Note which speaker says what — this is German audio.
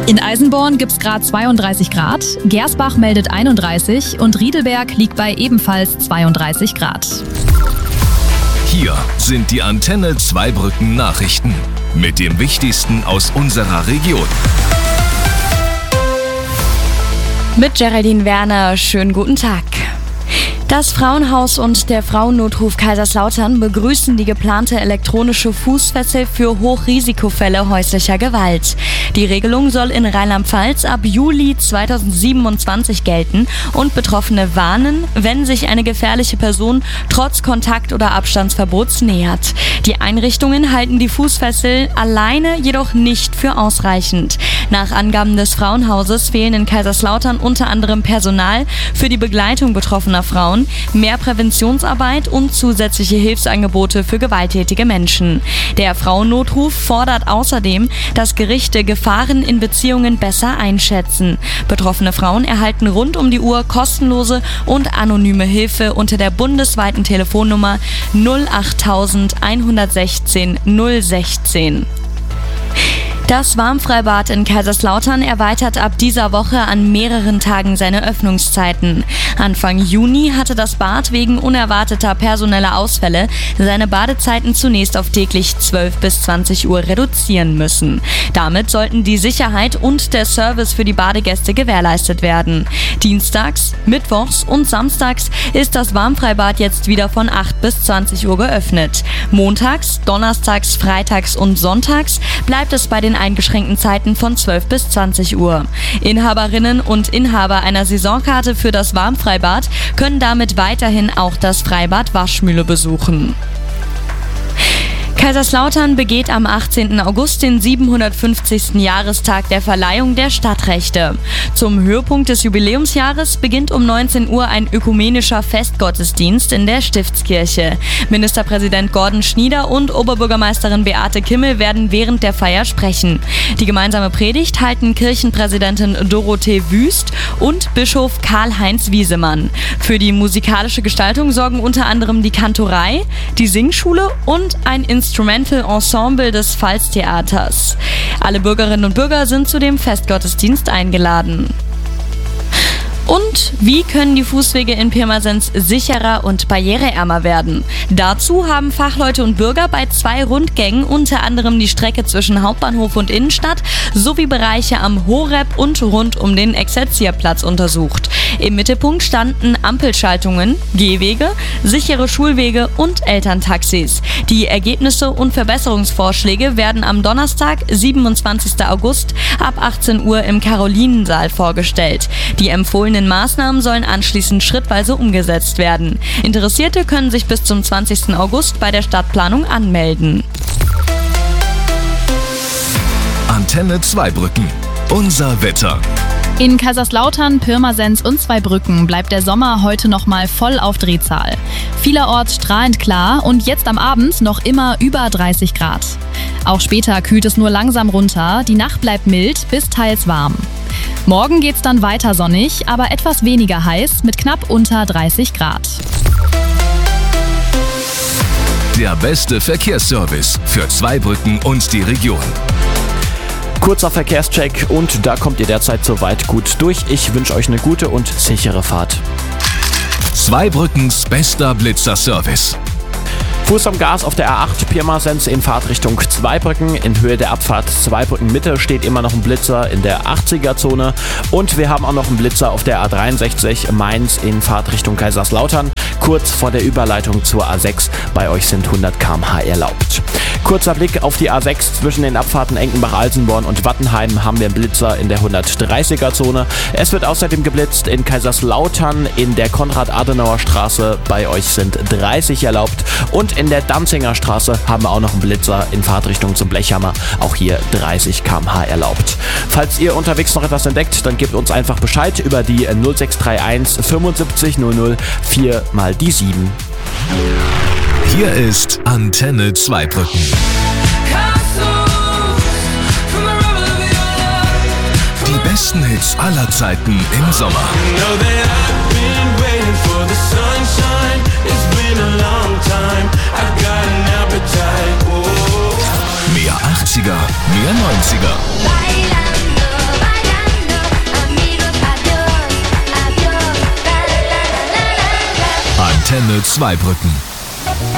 Speaker 1: In Eisenborn gibt's gerade 32 Grad, Gersbach meldet 31 und Riedelberg liegt bei ebenfalls 32 Grad.
Speaker 2: Hier sind die Antenne Zweibrücken Nachrichten mit dem Wichtigsten aus unserer Region.
Speaker 3: Mit Geraldine Werner, schönen guten Tag. Das Frauenhaus und der Frauennotruf Kaiserslautern begrüßen die geplante elektronische Fußfessel für Hochrisikofälle häuslicher Gewalt. Die Regelung soll in Rheinland-Pfalz ab Juli 2027 gelten und Betroffene warnen, wenn sich eine gefährliche Person trotz Kontakt- oder Abstandsverbots nähert. Die Einrichtungen halten die Fußfessel alleine jedoch nicht für ausreichend. Nach Angaben des Frauenhauses fehlen in Kaiserslautern unter anderem Personal für die Begleitung betroffener Frauen, mehr Präventionsarbeit und zusätzliche Hilfsangebote für gewalttätige Menschen. Der Frauennotruf fordert außerdem, dass Gerichte Gefahren in Beziehungen besser einschätzen. Betroffene Frauen erhalten rund um die Uhr kostenlose und anonyme Hilfe unter der bundesweiten Telefonnummer 08100 116 016. Das Warmfreibad in Kaiserslautern erweitert ab dieser Woche an mehreren Tagen seine Öffnungszeiten. Anfang Juni hatte das Bad wegen unerwarteter personeller Ausfälle seine Badezeiten zunächst auf täglich 12 bis 20 Uhr reduzieren müssen. Damit sollten die Sicherheit und der Service für die Badegäste gewährleistet werden. Dienstags, mittwochs und samstags ist das Warmfreibad jetzt wieder von 8 bis 20 Uhr geöffnet. Montags, donnerstags, freitags und sonntags bleibt es bei den eingeschränkten Zeiten von 12 bis 20 Uhr. Inhaberinnen und Inhaber einer Saisonkarte für das Warmfreibad können damit weiterhin auch das Freibad Waschmühle besuchen. Kaiserslautern begeht am 18. August den 750. Jahrestag der Verleihung der Stadtrechte. Zum Höhepunkt des Jubiläumsjahres beginnt um 19 Uhr ein ökumenischer Festgottesdienst in der Stiftskirche. Ministerpräsident Gordon Schnieder und Oberbürgermeisterin Beate Kimmel werden während der Feier sprechen. Die gemeinsame Predigt halten Kirchenpräsidentin Dorothee Wüst und Bischof Karl-Heinz Wiesemann. Für die musikalische Gestaltung sorgen unter anderem die Kantorei, die Singschule und ein Instrumental Ensemble des Pfalztheaters. Alle Bürgerinnen und Bürger sind zu dem Festgottesdienst eingeladen. Und wie können die Fußwege in Pirmasens sicherer und barriereärmer werden? Dazu haben Fachleute und Bürger bei 2 Rundgängen unter anderem die Strecke zwischen Hauptbahnhof und Innenstadt sowie Bereiche am Horeb und rund um den Exerzierplatz untersucht. Im Mittelpunkt standen Ampelschaltungen, Gehwege, sichere Schulwege und Elterntaxis. Die Ergebnisse und Verbesserungsvorschläge werden am Donnerstag, 27. August ab 18 Uhr im Karolinensaal vorgestellt. Die empfohlenen Maßnahmen sollen anschließend schrittweise umgesetzt werden. Interessierte können sich bis zum 20. August bei der Stadtplanung anmelden.
Speaker 2: Antenne Zweibrücken. Unser Wetter.
Speaker 1: In Kaiserslautern, Pirmasens und Zweibrücken bleibt der Sommer heute nochmal voll auf Drehzahl. Vielerorts strahlend klar und jetzt am Abend noch immer über 30 Grad. Auch später kühlt es nur langsam runter, die Nacht bleibt mild bis teils warm. Morgen geht's dann weiter sonnig, aber etwas weniger heiß mit knapp unter 30 Grad.
Speaker 2: Der beste Verkehrsservice für Zweibrücken und die Region.
Speaker 4: Kurzer Verkehrscheck und da kommt ihr derzeit soweit gut durch. Ich wünsche euch eine gute und sichere Fahrt.
Speaker 2: Zweibrückens bester Blitzerservice.
Speaker 4: Fuß am Gas auf der A8 Pirmasens in Fahrtrichtung Zweibrücken. In Höhe der Abfahrt Zweibrücken Mitte steht immer noch ein Blitzer in der 80er-Zone. Und wir haben auch noch einen Blitzer auf der A63 Mainz in Fahrtrichtung Kaiserslautern. Kurz vor der Überleitung zur A6. Bei euch sind 100 km/h erlaubt. Kurzer Blick auf die A6 zwischen den Abfahrten Enkenbach-Alsenborn und Wattenheim haben wir einen Blitzer in der 130er-Zone. Es wird außerdem geblitzt in Kaiserslautern in der Konrad-Adenauer-Straße. Bei euch sind 30 erlaubt. Und in der Danzinger Straße haben wir auch noch einen Blitzer in Fahrtrichtung zum Blechhammer. Auch hier 30 km/h erlaubt. Falls ihr unterwegs noch etwas entdeckt, dann gebt uns einfach Bescheid über die 0631 75 00 4 mal die 7.
Speaker 2: Hier ist Antenne Zweibrücken. Die besten Hits aller Zeiten im Sommer. Mehr 80er, mehr 90er. Antenne Zweibrücken.